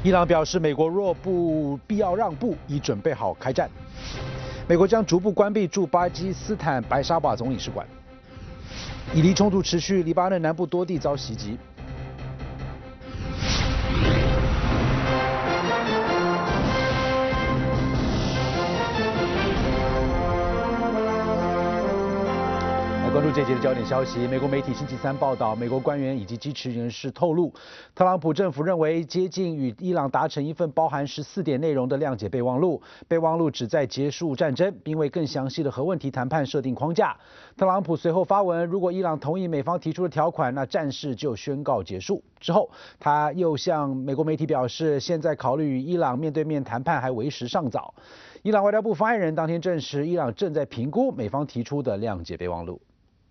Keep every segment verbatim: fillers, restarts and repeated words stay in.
伊朗表示，美国若不必要让步，已准备好开战。美国将逐步关闭驻巴基斯坦白沙瓦总领事馆。以黎冲突持续，黎巴嫩南部多地遭袭击。关注这节的焦点消息，美国媒体星期三报道，美国官员以及支持人士透露，特朗普政府认为接近与伊朗达成一份包含十四点内容的谅解备忘录，备忘录旨在结束战争，并为更详细的核问题谈判设定框架。特朗普随后发文，如果伊朗同意美方提出的条款，那战事就宣告结束。之后，他又向美国媒体表示，现在考虑与伊朗面对面谈判还为时尚早。伊朗外交部发言人当天证实，伊朗正在评估美方提出的谅解备忘录。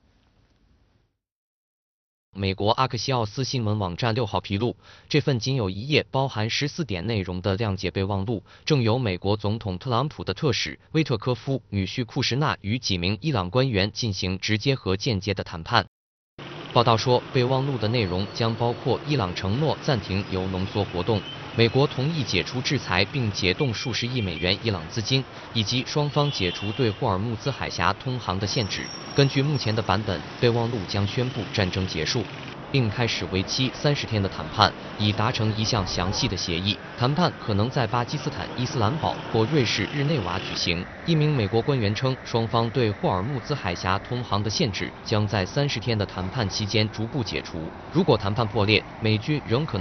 美国阿克西奥斯新闻网站六号披露，这份仅有一页、包含十四点内容的谅解备忘录，正由美国总统特朗普的特使威特科夫女婿库什纳与几名伊朗官员进行直接和间接的谈判。报道说，备忘录的内容将包括伊朗承诺暂停铀浓缩活动，美国同意解除制裁并解冻数十亿美元伊朗资金，以及双方解除对霍尔木兹海峡通航的限制。根据目前的版本，备忘录将宣布战争结束，并开始为期三十天的谈判，以达成一项详细的协议。谈判可能在巴基斯坦伊斯兰堡或瑞士日内瓦举行。一名美国官员称，双方对霍尔木兹海峡通航的限制将在三十天的谈判期间逐步解除。如果谈判破裂，美军仍可能